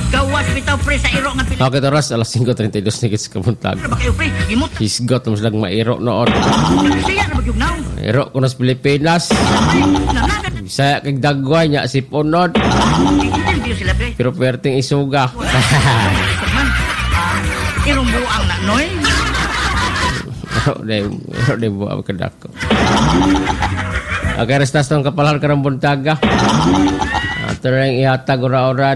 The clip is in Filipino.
Gawas bitaw pre sa iro nga pili. Okay, oras, alas 5:32 ni Kits kabuntag. Ano ba kayo pre? Gimot. Hisgot mo silang mairo noon. Bisaya na magyug naw. Mairo ko na sa Pilipinas. Nanagan. Bisaya kag dagway niya si Ponod. Hindi sila pre. Pero perting isuga. Man. Irong buang na noy. Hindi buang kadako. Okay, restas tong kapalar karang buntaga. Ato rin ihatag ora-ora